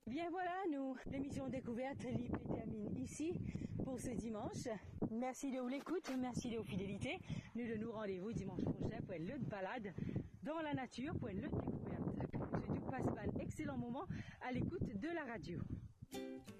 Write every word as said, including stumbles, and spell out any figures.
Bien voilà, nous, l'émission Découverte Libre termine ici pour ce dimanche. Merci de l'écoute, merci de vos fidélités. Nous donnons rendez-vous dimanche prochain pour une autre balade dans la nature, pour une autre découverte. Je vous passe un excellent moment à l'écoute de la radio.